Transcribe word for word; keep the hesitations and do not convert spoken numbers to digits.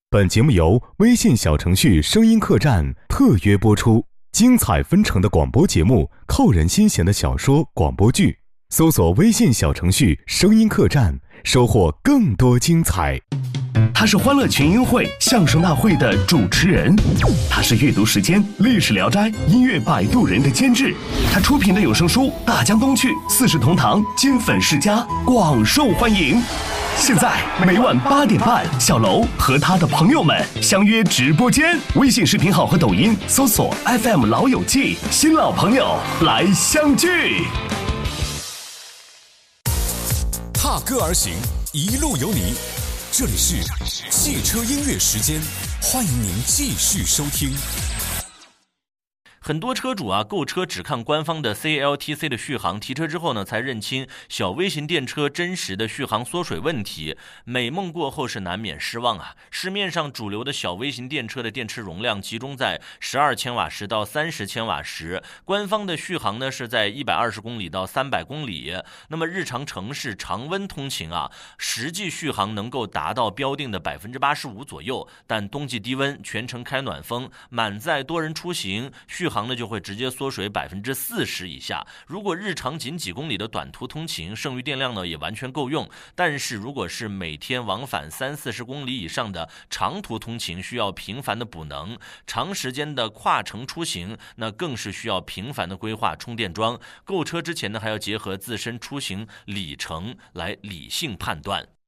本节目由微信小程序声音客栈特约播出，精彩纷呈的广播节目，扣人心弦的小说广播剧，搜索微信小程序声音客栈，收获更多精彩。 他是欢乐群英会相声大会的主持人，他是阅读时间历史聊斋音乐摆渡人的监制，他出品的有声书《大江东去》四世同堂金粉世家广受欢迎。现在每晚八点半，小楼和他的朋友们相约直播间，微信视频号和抖音搜索 F M 老友记，新老朋友来相聚。 踏歌而行，一路有你。这里是汽车音乐时间，欢迎您继续收听。 很多车主啊，购车只看官方的 C L T C 的续航，提车之后呢，才认清小微型电车真实的续航缩水问题。美梦过后是难免失望啊！市面上主流的小微型电车的电池容量集中在十二千瓦时到三十千瓦时，官方的续航呢是在一百二十公里到三百公里。那么日常城市常温通勤啊，实际续航能够达到标定的百分之八十五左右，但冬季低温，全程开暖风，满载多人出行，续航呢就会直接缩水百分之四十以下。如果日常仅几公里的短途通勤，剩余电量呢也完全够用。但是如果是每天往返三四十公里以上的长途通勤，需要频繁的补能，长时间的跨城出行，那更是需要频繁的规划充电桩。购车之前呢，还要结合自身出行里程来理性判断。